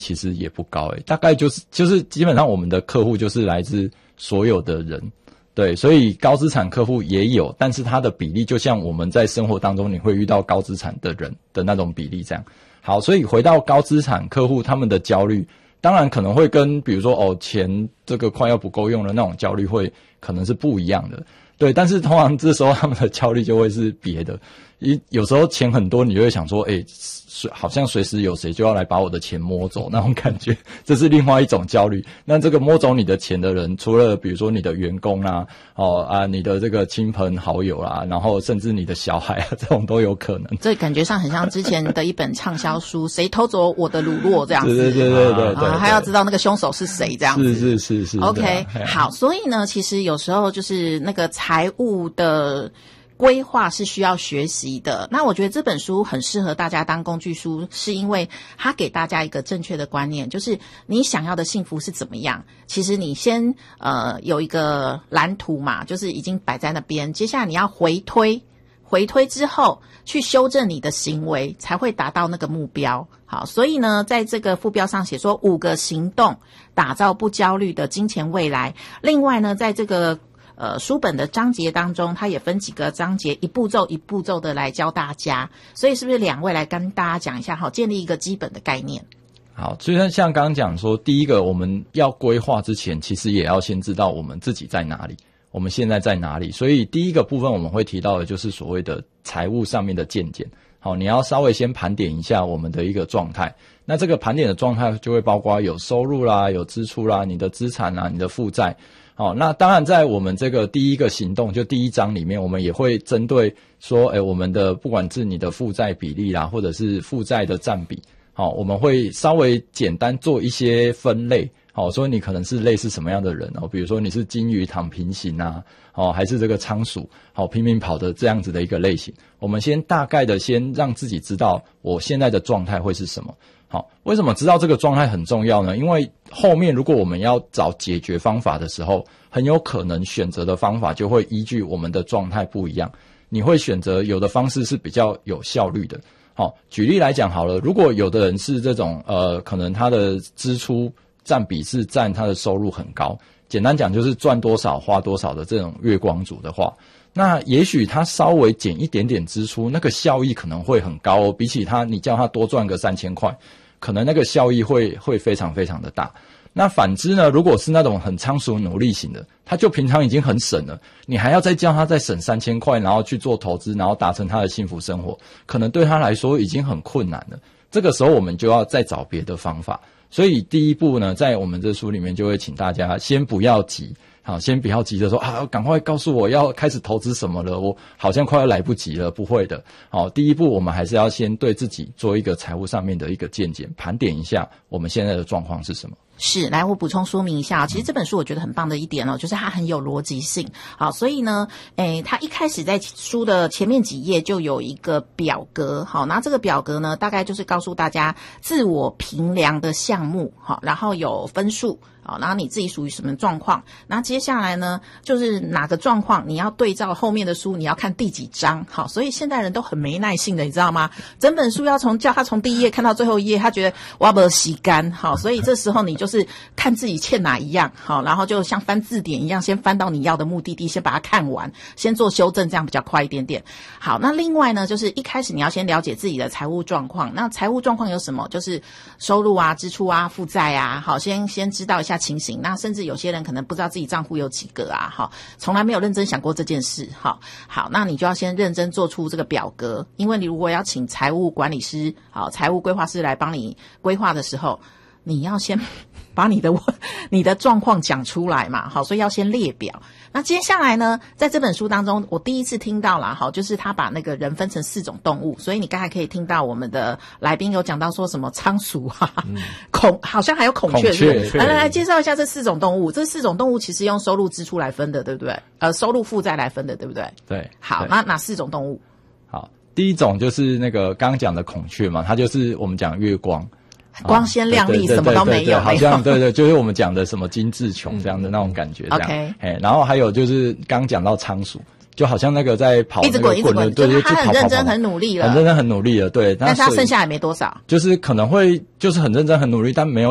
其实也不高大概就是基本上我们的客户就是来自所有的人，对，所以高资产客户也有，但是它的比例就像我们在生活当中你会遇到高资产的人的那种比例这样。好，所以回到高资产客户他们的焦虑，当然可能会跟比如说钱这个快要不够用的那种焦虑会可能是不一样的，对，但是通常这时候他们的焦虑就会是别的，有时候钱很多，你就会想说好像随时有谁就要来把我的钱摸走那种感觉，这是另外一种焦虑。那这个摸走你的钱的人，除了比如说你的员工你的这个亲朋好友啦，然后甚至你的小孩这种都有可能。 这感觉上很像之前的一本畅销书谁偷走我的乳酪这样子。 对， 还要知道那个凶手是谁这样子。 是 OK 好，所以呢其实有时候就是那个财务的规划是需要学习的。那我觉得这本书很适合大家当工具书，是因为它给大家一个正确的观念，就是你想要的幸福是怎么样，其实你先有一个蓝图嘛，就是已经摆在那边，接下来你要回推之后去修正你的行为，才会达到那个目标。好，所以呢在这个副标上写说5个行动打造不焦虑的金钱未来。另外呢在这个书本的章节当中，它也分几个章节，一步骤一步骤的来教大家。所以是不是2位来跟大家讲一下，好，建立一个基本的概念？ 好，就像刚刚讲说，第一个我们要规划之前，其实也要先知道我们自己在哪里，我们现在在哪里。所以第一个部分我们会提到的就是所谓的财务上面的健检。好，你要稍微先盘点一下我们的一个状态。那这个盘点的状态就会包括有收入啦，有支出啦，你的资产啦，你的负债。好，那当然在我们这个第一个行动就第1章里面，我们也会针对说我们的不管是你的负债比例啦，或者是负债的占比，好，我们会稍微简单做一些分类。好，说你可能是类似什么样的人比如说你是金鱼躺平型啊，还是这个仓鼠拼命跑的这样子的一个类型。我们先大概的先让自己知道我现在的状态会是什么。好，为什么知道这个状态很重要呢？因为后面如果我们要找解决方法的时候，很有可能选择的方法就会依据我们的状态不一样，你会选择有的方式是比较有效率的。好，举例来讲好了，如果有的人是这种可能他的支出占比是占他的收入很高，简单讲就是赚多少花多少的这种月光族的话，那也许他稍微减一点点支出，那个效益可能会很高比起你叫他多赚个3000块，可能那个效益会非常非常的大。那反之呢，如果是那种很仓鼠努力型的，他就平常已经很省了，你还要再叫他再省3000块，然后去做投资，然后达成他的幸福生活，可能对他来说已经很困难了。这个时候我们就要再找别的方法。所以第一步呢，在我们这书里面就会请大家先不要急。好，先不要急着说赶快告诉我要开始投资什么了，我好像快要来不及了，不会的。好，第一步我们还是要先对自己做一个财务上面的一个健检，盘点一下我们现在的状况是什么。 是，来我补充说明一下其实这本书我觉得很棒的一点就是它很有逻辑性。好，所以呢它一开始在书的前面几页就有一个表格。好，那这个表格呢大概就是告诉大家自我评量的项目。好，然后有分数。好，然后你自己属于什么状况，那接下来呢就是哪个状况你要对照后面的书，你要看第几章。好，所以现代人都很没耐性的，你知道吗？整本书要叫他从第1页看到最后1页，他觉得我要不要洗干。好，所以这时候你就是看自己欠哪一样。好，然后就像翻字典一样，先翻到你要的目的地，先把它看完，先做修正，这样比较快一点点。好，那另外呢就是一开始你要先了解自己的财务状况。那财务状况有什么？就是收入啊、支出啊、负债啊。好，先知道一下情形。那甚至有些人可能不知道自己账户有几个啊，好，从来没有认真想过这件事。好，那你就要先认真做出这个表格，因为你如果要请财务管理师、财务规划师来帮你规划的时候，你要先把你的状况讲出来嘛。好，所以要先列表。那接下来呢，在这本书当中我第一次听到啦，好，就是他把那个人分成4种动物。所以你刚才可以听到我们的来宾有讲到说什么仓鼠好像还有孔雀，是不是？来介绍一下这4种动物。这4种动物其实用收入支出来分的，对不对？收入负债来分的，对不对？ 对。 好，那哪4种动物？ 好，第一种就是那个刚刚讲的孔雀嘛，它就是我们讲月光， 光鲜亮丽，什么都没有， 好像对，就是我们讲的什么金志琼这样的那种感觉。OK， 然后还有就是刚讲到仓鼠， 就好像那个在跑一直滚一直滚，就是他很认真很努力了， 很认真很努力了，对。 但是他剩下也没多少， 就是可能会就是很认真很努力，但没有